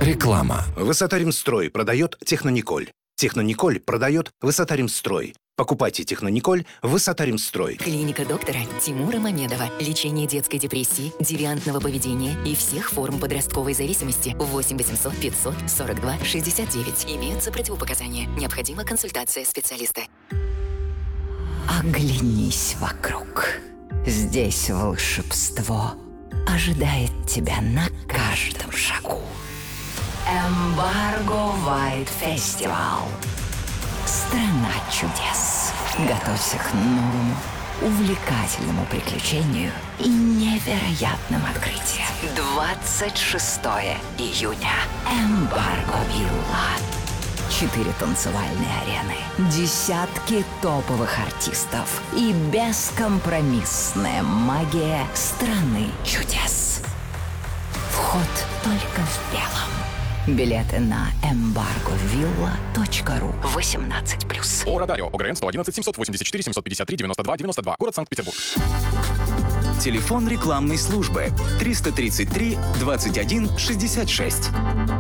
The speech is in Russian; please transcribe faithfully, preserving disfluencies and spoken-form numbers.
Реклама. Высота-Ремстрой продает Технониколь. Технониколь продает Высота-Ремстрой. Покупайте Технониколь Высота-Ремстрой. Клиника доктора Тимура Мамедова. Лечение детской депрессии, девиантного поведения и всех форм подростковой зависимости. восемь восемьсот пятьсот сорок два шестьдесят девять. Имеются противопоказания. Необходима консультация специалиста. Оглянись вокруг. Здесь волшебство ожидает тебя на каждом шагу. Эмбарго Вайт Фестивал. Страна чудес. Готовься к новому, увлекательному приключению и невероятным открытиям. двадцать шестого июня. Эмбарго Вилла. Четыре танцевальные арены, десятки топовых артистов и бескомпромиссная магия страны чудес. Вход только в белом. Билеты на эмбарго вилла точка ру. восемнадцать плюс. О Радарио. ОГРН сто одиннадцать семьсот восемьдесят четыре семьсот пятьдесят три девяносто два девяносто два. Город Санкт-Петербург. Телефон рекламной службы триста тридцать три двадцать один шестьдесят шесть.